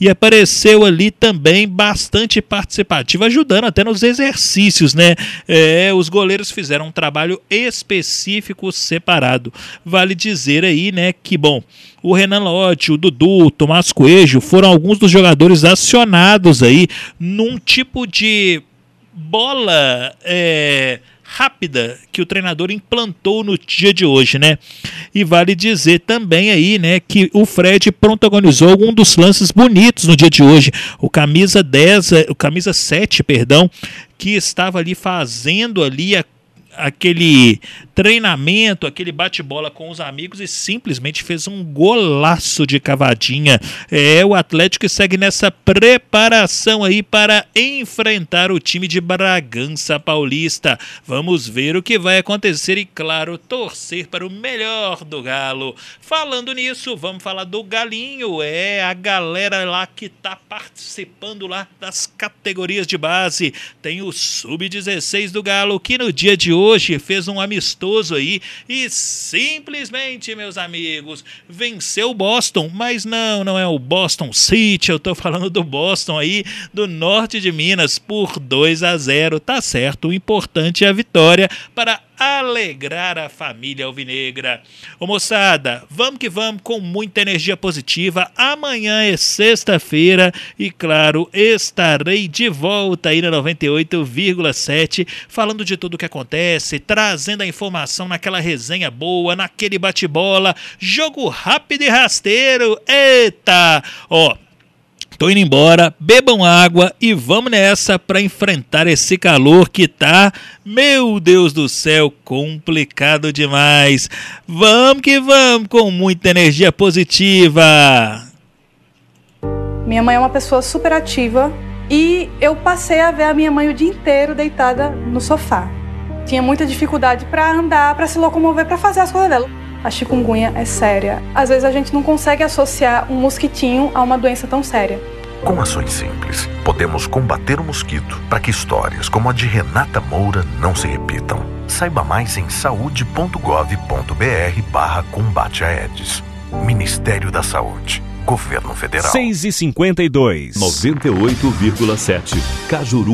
e apareceu ali também bastante participativo, ajudando até nos exercícios, né? Os goleiros fizeram um trabalho específico separado. Vale dizer aí, né, que bom, o Renan Lodge, o Dudu, o Tomás Coelho foram alguns dos jogadores acionados aí num tipo de bola rápida que o treinador implantou no dia de hoje, né? E vale dizer também aí, né, que o Fred protagonizou algum dos lances bonitos no dia de hoje. O camisa 7, que estava ali fazendo ali aquele treinamento, aquele bate-bola com os amigos e simplesmente fez um golaço de cavadinha. O Atlético segue nessa preparação aí para enfrentar o time de Bragança Paulista. Vamos ver o que vai acontecer e, claro, torcer para o melhor do Galo. Falando nisso, vamos falar do Galinho. A galera lá que está participando lá das categorias de base. Tem o Sub-16 do Galo, que no dia de hoje fez um amistoso aí e simplesmente, meus amigos, venceu o Boston, mas não é o Boston City, eu tô falando do Boston aí, do norte de Minas, por 2-0, tá certo, o importante é a vitória para alegrar a família alvinegra. Ô moçada, vamos que vamos com muita energia positiva. Amanhã é sexta-feira e, claro, estarei de volta aí na 98,7 falando de tudo o que acontece, trazendo a informação naquela resenha boa, naquele bate-bola, jogo rápido e rasteiro. Eita! Tô indo embora, bebam água e vamos nessa para enfrentar esse calor que tá, meu Deus do céu, complicado demais. Vamos que vamos com muita energia positiva. Minha mãe é uma pessoa super ativa e eu passei a ver a minha mãe o dia inteiro deitada no sofá. Tinha muita dificuldade para andar, para se locomover, para fazer as coisas dela. A chikungunya é séria. Às vezes a gente não consegue associar um mosquitinho a uma doença tão séria. Com ações simples, podemos combater o mosquito para que histórias como a de Renata Moura não se repitam. Saiba mais em saude.gov.br/combate a Aedes. Ministério da Saúde. Governo Federal. 6h52. 98,7. Cajuru.